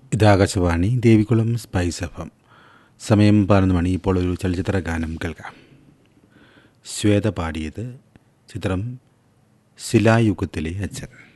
ഇത് Akashvani Devikulam spice FM. സമയം 11 മണി. ഇപ്പോൾ ഒരു ചലച്ചിത്ര ഗാനം കേൾക്കാം. ശ്വേത പാടിയത്. ചിത്രം ശിലായുഗത്തിലെ അച്ഛൻ.